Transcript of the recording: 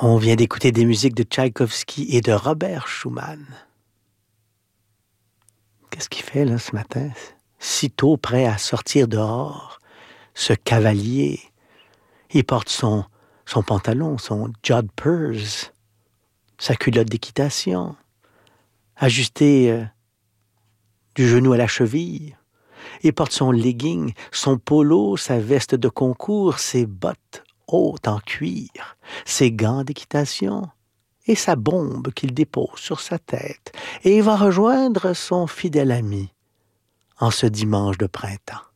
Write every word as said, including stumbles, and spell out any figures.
On vient d'écouter des musiques de Tchaïkovski et de Robert Schumann. Qu'est-ce qu'il fait là ce matin? Sitôt prêt à sortir dehors, ce cavalier, il porte son, son pantalon, son jodhpurs, sa culotte d'équitation, ajustée euh, du genou à la cheville. Il porte son legging, son polo, sa veste de concours, ses bottes hautes en cuir, ses gants d'équitation et sa bombe qu'il dépose sur sa tête. Et il va rejoindre son fidèle ami en ce dimanche de printemps.